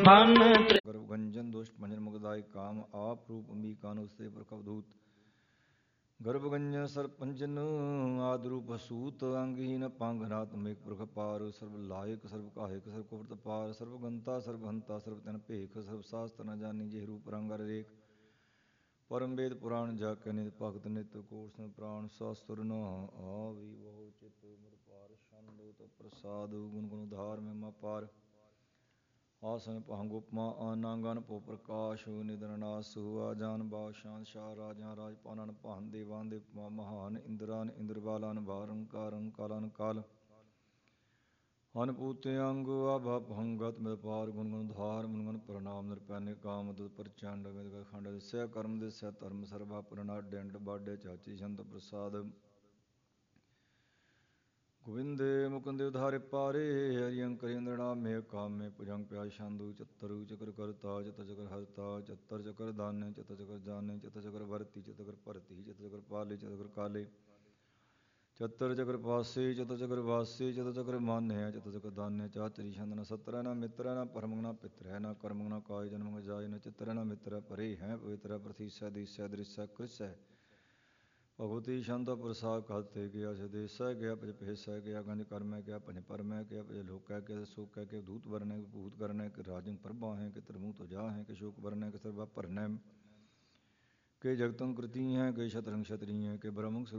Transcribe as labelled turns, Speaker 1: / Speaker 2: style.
Speaker 1: गर्भगंजन दुष्ट भंजन मुगदाय काम आप रूप अंबिकानु से प्रकवधूत गर्भगंजन सर्पंजन आदरूप सूत अंगहीन पांगनाथ मेघ प्रख पार सर्व लायक सर्व कायक सर्व कुवृत पार सर्वगंता सर्वहंता सर्वतन पेख सर्व शास्त्र न जानी जे रूप रंग रेख परम वेद पुराण जाके नित भगत नित्य कोष प्राण शास्त्र न आवी बहु चित मुद पार छंदोत प्रसाद गुण गुण उधार में मा पार आसन पहंगुपमा आनांगन पो प्रकाशु निधनासु आजान बाशान शाह राजा राजपानन पान देवान देवमा महान इंद्रान इंद्रबालान भारंकारं कालान काल अनपूते अंग आभा भंगत में पार गुण गुण धार मुनगन प्रणाम निरपैन काम दुत प्रचंड वेद खंड दिस्य कर्म दिस्य धर्म सर्वा प्रणा डेंड बाडे चाची छंद प्रसाद गोविंदे मुकुंदे उधारे पारे हरियंकर इंद्रनाम में काम में पुजंग प्याय शांदु चतरु चक्र करता चत चक्र हरता चतर चक्र दान्य चत चक्र जाने चत चक्र भरती चत चक्र भरती चत चक्र पाले चत चक्र काले चतर चक्र पासे चत चक्र वासे चत चक्र मान्य चत चक्र दान्य चातरी छंदन सत्र न मित्र न परमंग न पित्र न कर्मंग न काय जन्म जाय न चित्र न मित्र परे हैं पवित्र प्रथिश दृश्य दृश्य कृष्य भगवती शांत प्रसाद कहते गया से देश गया पज पेश गया गंज कर्म गया पज परम गया पज लोक गया शोक के दूत वर्ण के भूत करने के राजंग प्रभा हैं के त्रिमूत जा हैं के शोक वर्ण के सर्वा परन के जगतंग कृति हैं के शतरंग क्षत्रिय हैं के ब्रह्म